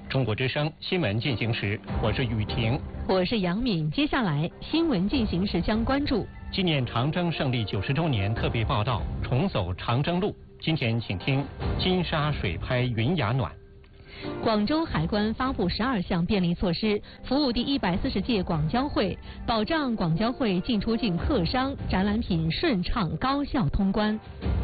中国之声新闻进行时，我是雨婷， 我是杨敏。接下来新闻进行时将关注纪念长征胜利90周年特别报道，重走长征路。今天请听金沙水拍云雅暖。 广州海关发布12项便利措施，服务第140届广交会，保障广交会进出境客商展览品顺畅高效通关。